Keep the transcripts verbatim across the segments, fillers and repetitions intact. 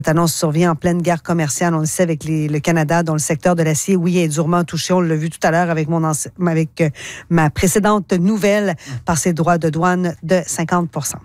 Cette annonce survient en pleine guerre commerciale, on le sait, avec les, le Canada, dont le secteur de l'acier, oui, est durement touché. On l'a vu tout à l'heure avec, mon anci- avec euh, ma précédente nouvelle par ses droits de douane de cinquante pour cent.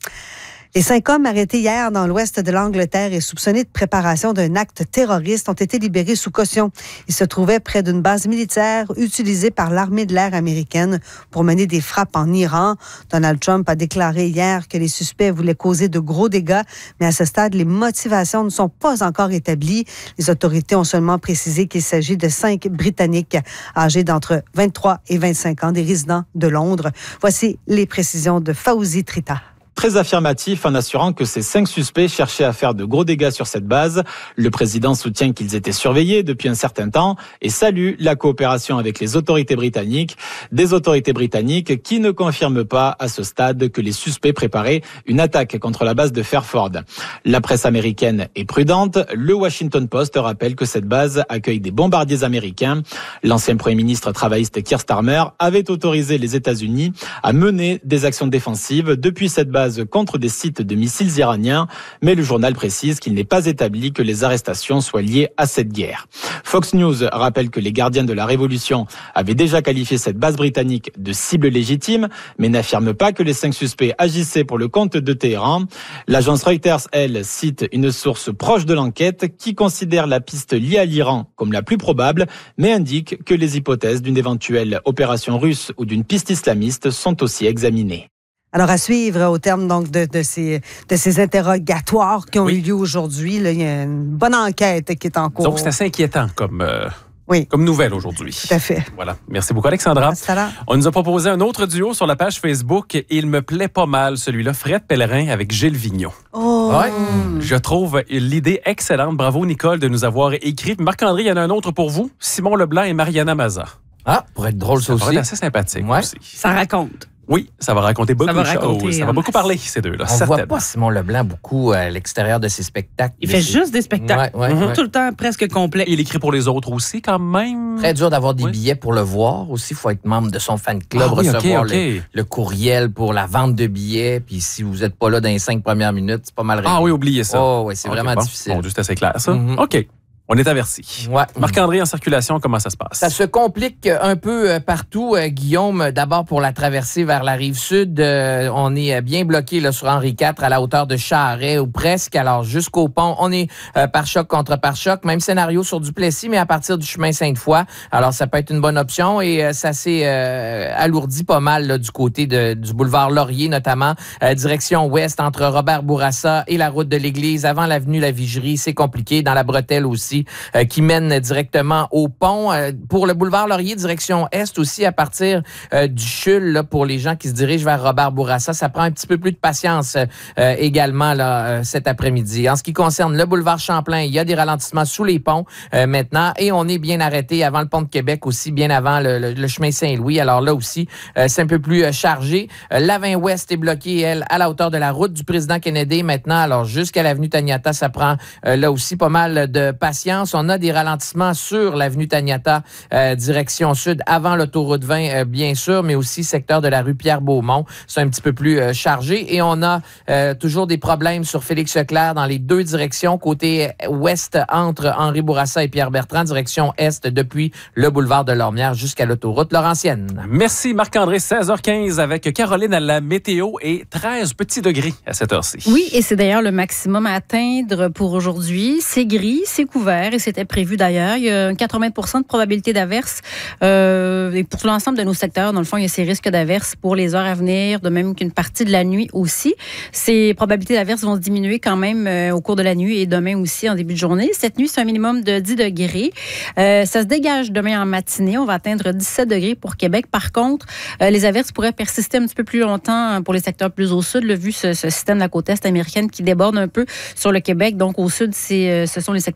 Les cinq hommes arrêtés hier dans l'ouest de l'Angleterre et soupçonnés de préparation d'un acte terroriste ont été libérés sous caution. Ils se trouvaient près d'une base militaire utilisée par l'armée de l'air américaine pour mener des frappes en Iran. Donald Trump a déclaré hier que les suspects voulaient causer de gros dégâts, mais à ce stade, les motivations ne sont pas encore établies. Les autorités ont seulement précisé qu'il s'agit de cinq Britanniques âgés d'entre vingt-trois et vingt-cinq ans, des résidents de Londres. Voici les précisions de Fawzi Trita. Très affirmatif en assurant que ces cinq suspects cherchaient à faire de gros dégâts sur cette base. Le président soutient qu'ils étaient surveillés depuis un certain temps et salue la coopération avec les autorités britanniques. Des autorités britanniques qui ne confirment pas à ce stade que les suspects préparaient une attaque contre la base de Fairford. La presse américaine est prudente. Le Washington Post rappelle que cette base accueille des bombardiers américains. L'ancien premier ministre travailliste Keir Starmer avait autorisé les États-Unis à mener des actions défensives depuis cette base contre des sites de missiles iraniens, mais le journal précise qu'il n'est pas établi que les arrestations soient liées à cette guerre. Fox News rappelle que les gardiens de la Révolution avaient déjà qualifié cette base britannique de cible légitime, mais n'affirme pas que les cinq suspects agissaient pour le compte de Téhéran. L'agence Reuters, elle, cite une source proche de l'enquête qui considère la piste liée à l'Iran comme la plus probable, mais indique que les hypothèses d'une éventuelle opération russe ou d'une piste islamiste sont aussi examinées. Alors, à suivre au terme donc de, de, ces, de ces interrogatoires qui ont oui. eu lieu aujourd'hui, là, il y a une bonne enquête qui est en cours. Donc, c'est assez inquiétant comme, euh, oui. comme nouvelle aujourd'hui. Tout à fait. Voilà. Merci beaucoup, Alexandra. On nous a proposé un autre duo sur la page Facebook et il me plaît pas mal, celui-là, Fred Pellerin avec Gilles Vigneault. Oh! Ouais. Je trouve l'idée excellente. Bravo, Nicole, de nous avoir écrit. Marc-André, il y en a un autre pour vous. Simon Leblanc et Mariana Maza. Ah, pour être drôle, ça, ça aussi. Ça va être assez sympathique ouais. aussi. Ça raconte. Oui, ça va raconter beaucoup ça va de raconter, choses. Ça va beaucoup parler, ces deux-là. On ne voit pas Simon Leblanc beaucoup à l'extérieur de ses spectacles. Il fait ses... juste des spectacles. Ouais, ouais, mm-hmm. ouais. Tout le temps presque complet. Il écrit pour les autres aussi, quand même. Très dur d'avoir des oui. billets pour le voir aussi. Il faut être membre de son fan club, ah, oui, recevoir okay, okay. Le, le courriel pour la vente de billets. Puis si vous n'êtes pas là dans les cinq premières minutes, c'est pas mal réglé. Ah oui, oubliez ça. Oh, oui, c'est okay, vraiment bon. difficile. Bon, juste assez clair, ça. Mm-hmm. OK. On est averti. Ouais. Marc-André, en circulation, comment ça se passe? Ça se complique un peu partout, Guillaume. D'abord, pour la traversée vers la rive sud, euh, on est bien bloqué là, sur Henri quatre à la hauteur de Charest ou presque. Alors, jusqu'au pont, on est euh, pare-choc contre pare-choc. Même scénario sur Duplessis, mais à partir du chemin Sainte-Foy. Alors, ça peut être une bonne option et euh, ça s'est euh, alourdi pas mal là, du côté de, du boulevard Laurier, notamment. Euh, direction ouest entre Robert Bourassa et la route de l'Église. Avant l'avenue La Vigerie, c'est compliqué. Dans la bretelle aussi. Euh, qui mène directement au pont. Euh, pour le boulevard Laurier, direction est aussi, à partir euh, du Chul, là, pour les gens qui se dirigent vers Robert Bourassa. Ça prend un petit peu plus de patience euh, également là, euh, cet après-midi. En ce qui concerne le boulevard Champlain, il y a des ralentissements sous les ponts euh, maintenant et on est bien arrêté avant le pont de Québec aussi, bien avant le, le, le chemin Saint-Louis. Alors là aussi, euh, c'est un peu plus euh, chargé. Euh, la vingt ouest est bloquée, elle, à la hauteur de la route du président Kennedy maintenant. Alors jusqu'à l'avenue Taniata, ça prend euh, là aussi pas mal de patience. On a des ralentissements sur l'avenue Taniata, euh, direction sud, avant l'autoroute vingt, euh, bien sûr, mais aussi secteur de la rue Pierre-Beaumont. C'est un petit peu plus euh, chargé. Et on a euh, toujours des problèmes sur Félix-Leclerc dans les deux directions, côté ouest entre Henri Bourassa et Pierre-Bertrand, direction est depuis le boulevard de Lormière jusqu'à l'autoroute Laurentienne. Merci Marc-André, seize heures quinze avec Caroline à la météo et treize petits degrés à cette heure-ci. Oui, et c'est d'ailleurs le maximum à atteindre pour aujourd'hui. C'est gris, c'est couvert et c'était prévu d'ailleurs. Il y a quatre-vingts pour cent de probabilité d'averse. Euh, et pour l'ensemble de nos secteurs, dans le fond, il y a ces risques d'averse pour les heures à venir, de même qu'une partie de la nuit aussi. Ces probabilités d'averse vont se diminuer quand même euh, au cours de la nuit et demain aussi en début de journée. Cette nuit, c'est un minimum de dix degrés. Euh, ça se dégage demain en matinée. On va atteindre dix-sept degrés pour Québec. Par contre, euh, les averses pourraient persister un petit peu plus longtemps pour les secteurs plus au sud, là, vu ce, ce système de la côte est américaine qui déborde un peu sur le Québec. Donc, au sud, c'est, ce sont les secteurs qui sont un peu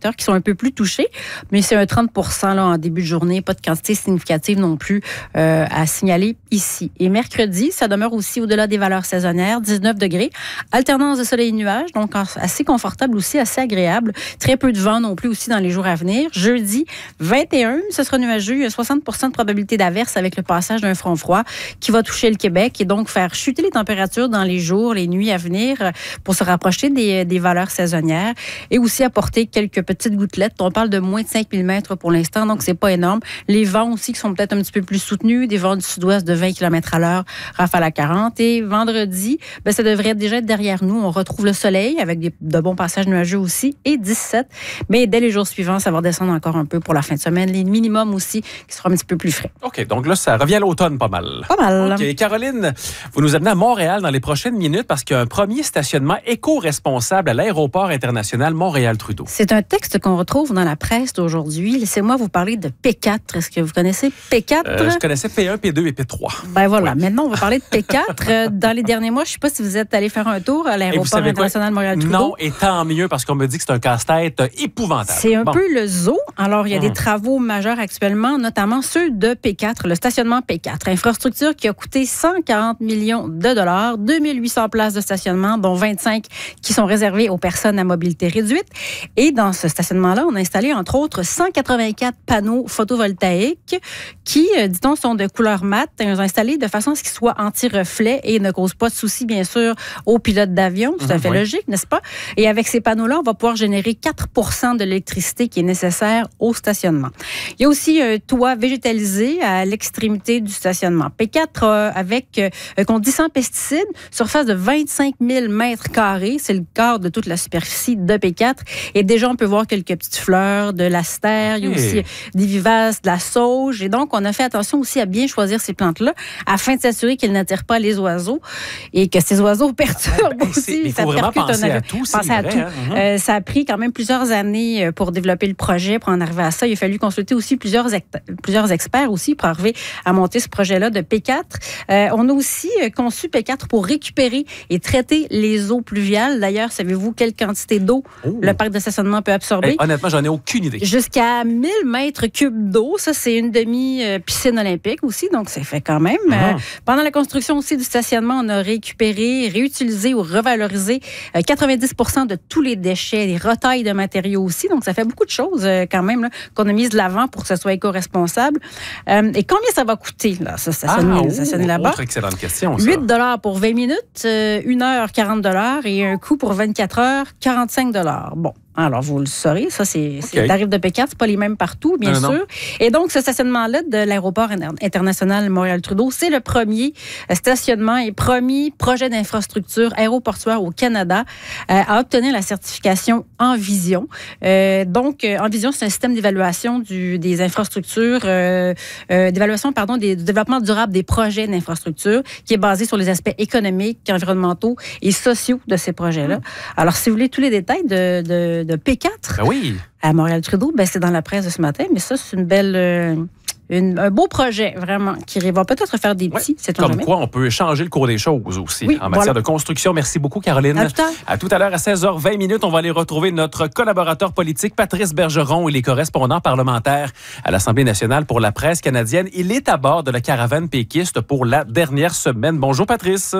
peu plus touché, mais c'est un trente pour cent là, en début de journée, pas de quantité significative non plus euh, à signaler ici. Et mercredi, ça demeure aussi au-delà des valeurs saisonnières, dix-neuf degrés, alternance de soleil et nuages, donc assez confortable aussi, assez agréable. Très peu de vent non plus aussi dans les jours à venir. Jeudi, vingt et un, ce sera nuageux, il y a soixante pour cent de probabilité d'averse avec le passage d'un front froid qui va toucher le Québec et donc faire chuter les températures dans les jours, les nuits à venir pour se rapprocher des, des valeurs saisonnières et aussi apporter quelques petites gouttelettes. On parle de moins de cinq millimètres pour l'instant, donc c'est pas énorme. Les vents aussi qui sont peut-être un petit peu plus soutenus, des vents du sud-ouest de vingt kilomètres à l'heure, rafale à quarante. Et vendredi, ben, ça devrait déjà être derrière nous. On retrouve le soleil avec des, de bons passages nuageux aussi et dix-sept. Mais dès les jours suivants, ça va redescendre encore un peu pour la fin de semaine. Les minimums aussi qui seront un petit peu plus frais. OK, donc là, ça revient à l'automne pas mal. Pas mal. OK, Caroline, vous nous amenez à Montréal dans les prochaines minutes parce qu'il y a un premier stationnement éco-responsable à l'aéroport international Montréal-Trudeau. C'est un texte qu'on retrouve dans la presse d'aujourd'hui. Laissez-moi vous parler de P quatre. Est-ce que vous connaissez P quatre? Euh, je connaissais P un, P deux et P trois. Ben voilà, oui. Maintenant, on va parler de P quatre. Dans les derniers mois, je ne sais pas si vous êtes allé faire un tour à l'aéroport international Montréal-Trudeau. Non, et tant mieux parce qu'on me dit que c'est un casse-tête épouvantable. C'est un bon. peu le zoo. Alors, il y a mmh. des travaux majeurs actuellement, notamment ceux de P quatre, le stationnement P quatre. Infrastructure qui a coûté cent quarante millions de dollars, deux mille huit cents places de stationnement, dont vingt-cinq qui sont réservées aux personnes à mobilité réduite. Et dans ce stationnement-là, on a installé, entre autres, cent quatre-vingt-quatre panneaux photovoltaïques qui, dit-on, sont de couleur mate. Ils ont installé de façon à ce qu'ils soient anti-reflet et ne causent pas de soucis, bien sûr, aux pilotes d'avion. Tout à fait mmh, logique, oui. N'est-ce pas? Et avec ces panneaux-là, on va pouvoir générer quatre pour cent de l'électricité qui est nécessaire au stationnement. Il y a aussi un toit végétalisé à l'extrémité du stationnement. P quatre euh, avec, euh, qu'on dit sans pesticides, surface de vingt-cinq mille mètres carrés. C'est le quart de toute la superficie de P quatre. Et déjà, on peut voir quelques petites fleurs, de l'astère, okay. Il y a aussi des vivaces, de la sauge. Et donc, on a fait attention aussi à bien choisir ces plantes-là afin de s'assurer qu'elles n'attirent pas les oiseaux et que ces oiseaux perturbent ben, aussi. Il faut vraiment penser un... à tout. Penser à vrai, tout. Hein? Mm-hmm. Euh, ça a pris quand même plusieurs années pour développer le projet, pour en arriver à ça. Il a fallu consulter aussi plusieurs, ex- plusieurs experts aussi pour arriver à monter ce projet-là de P quatre. Euh, on a aussi conçu P quatre pour récupérer et traiter les eaux pluviales. D'ailleurs, savez-vous quelle quantité d'eau oh. le parc de stationnement peut absorber? Hey, honnêtement, j'en ai aucune idée. Jusqu'à mille mètres cubes d'eau. Ça, c'est une demi-piscine olympique aussi, donc ça fait quand même. Mm-hmm. Euh, pendant la construction aussi du stationnement, on a récupéré, réutilisé ou revalorisé euh, quatre-vingt-dix pour cent de tous les déchets, les retailles de matériaux aussi. Donc, ça fait beaucoup de choses euh, quand même là, qu'on a mis de l'avant pour que ce soit éco-responsable. Euh, et combien ça va coûter, là, ça, ça ah, sonne, oh, ça sonne là-bas? Autre excellente question, ça. huit dollars pour vingt minutes, euh, une heure, quarante dollars et un coût pour vingt-quatre heures, quarante-cinq dollars. Bon. Alors, vous le saurez, ça, c'est, okay. c'est le tarif de P quatre, c'est pas les mêmes partout, bien non, sûr. Non. Et donc, ce stationnement-là de l'aéroport international Montréal-Trudeau, c'est le premier stationnement et premier projet d'infrastructure aéroportuaire au Canada euh, à obtenir la certification Envision. Euh, donc, euh, Envision, c'est un système d'évaluation du, des infrastructures, euh, euh, d'évaluation, pardon, des, du développement durable des projets d'infrastructure qui est basé sur les aspects économiques, environnementaux et sociaux de ces projets-là. Mmh. Alors, si vous voulez tous les détails de, de de P quatre ben oui. à Montréal-Trudeau, ben c'est dans la presse de ce matin, mais ça, c'est une belle... Euh, une, un beau projet, vraiment, qui va peut-être faire des petits. Ouais. C'est Comme jamais. quoi, on peut changer le cours des choses aussi oui, en matière voilà. de construction. Merci beaucoup, Caroline. À tout à l'heure. À tout à l'heure, à seize heures vingt minutes, on va aller retrouver notre collaborateur politique, Patrice Bergeron. Il est correspondant parlementaire à l'Assemblée nationale pour la presse canadienne. Il est à bord de la caravane péquiste pour la dernière semaine. Bonjour, Patrice.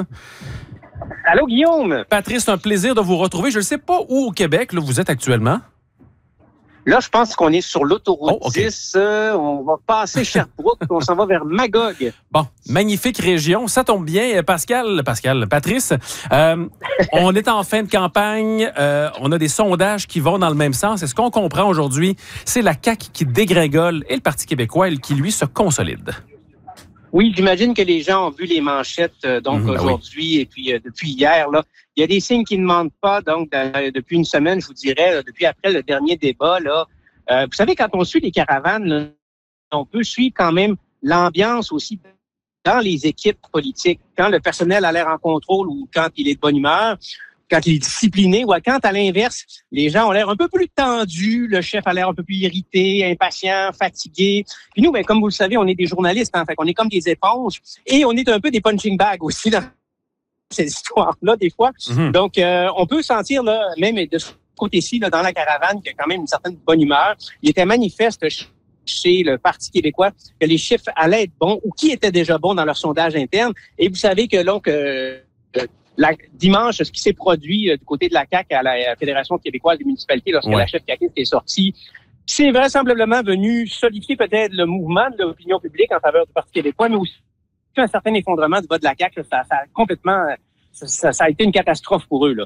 Allô, Guillaume. Patrice, c'est un plaisir de vous retrouver. Je ne sais pas où au Québec là, vous êtes actuellement. Là, je pense qu'on est sur l'autoroute oh, okay. dix. Euh, on va passer Sherbrooke, on s'en va vers Magog. Bon, magnifique région. Ça tombe bien, Pascal, Pascal, Patrice. Euh, on est en fin de campagne. Euh, on a des sondages qui vont dans le même sens. Et ce qu'on comprend aujourd'hui, c'est la C A Q qui dégringole et le Parti québécois, qui, lui, se consolide. Oui, j'imagine que les gens ont vu les manchettes euh, donc mmh, aujourd'hui oui. et puis euh, depuis hier. Là, il y a des signes qui ne mentent pas. Donc, de, depuis une semaine, je vous dirais, là, depuis après le dernier débat, là, euh, vous savez, quand on suit les caravanes, là, on peut suivre quand même l'ambiance aussi dans les équipes politiques. Quand le personnel a l'air en contrôle ou quand il est de bonne humeur, quand il est discipliné, ou quand, à l'inverse, les gens ont l'air un peu plus tendus, le chef a l'air un peu plus irrité, impatient, fatigué. Puis nous, ben, comme vous le savez, on est des journalistes, en fait, on est comme des éponges, et on est un peu des punching bags aussi dans ces histoires-là, des fois. Mm-hmm. Donc, euh, on peut sentir, là, même de ce côté-ci, là, dans la caravane, qui a quand même une certaine bonne humeur. Il était manifeste chez le Parti québécois que les chiffres allaient être bons ou qui étaient déjà bons dans leur sondage interne. Et vous savez que donc euh, la, dimanche, ce qui s'est produit euh, du côté de la C A Q à la Fédération québécoise des municipalités, lorsque ouais. la chef C A Q est sortie, c'est vraisemblablement venu solidifier peut-être le mouvement de l'opinion publique en faveur du Parti québécois, mais aussi un certain effondrement du bas de la C A Q. Là, ça, ça a complètement, ça, ça a été une catastrophe pour eux, là.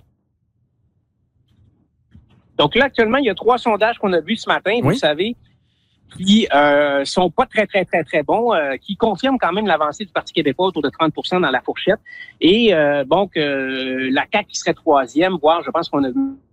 Donc là, actuellement, il y a trois sondages qu'on a vus ce matin, oui. vous savez, qui euh, sont pas très, très, très, très bons, euh, qui confirment quand même l'avancée du Parti québécois autour de trente pour cent dans la fourchette. Et euh, donc, euh, la C A Q qui serait troisième, voire je pense qu'on a vu